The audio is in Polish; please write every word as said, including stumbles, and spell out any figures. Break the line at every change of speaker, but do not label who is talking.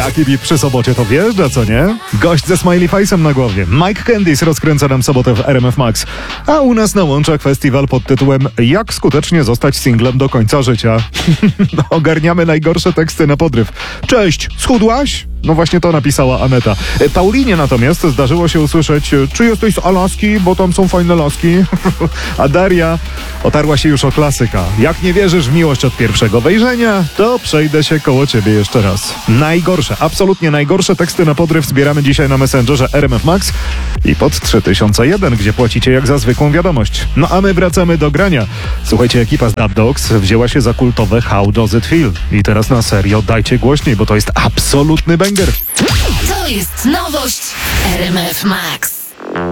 Taki bip przy sobocie to wjeżdża, co nie? Gość ze smiley face'em na głowie. Mike Candice rozkręca nam sobotę w R M F Max. A u nas na łączach festiwal pod tytułem Jak skutecznie zostać singlem do końca życia. Ogarniamy najgorsze teksty na podryw. Cześć, schudłaś? No właśnie to napisała Aneta. Paulinie natomiast zdarzyło się usłyszeć: czy jesteś z Alaski, bo tam są fajne laski? A Daria otarła się już o klasyka. Jak nie wierzysz w miłość od pierwszego wejrzenia, to przejdę się koło ciebie jeszcze raz. Najgorsze, absolutnie najgorsze teksty na podryw zbieramy dzisiaj na Messengerze R M F Max i pod trzy tysiące jeden, gdzie płacicie jak za zwykłą wiadomość. No a my wracamy do grania. Słuchajcie, ekipa z Dub Dogs wzięła się za kultowe How Does It Feel. I teraz na serio dajcie głośniej, bo to jest absolutny banger.
To jest nowość R M F Max.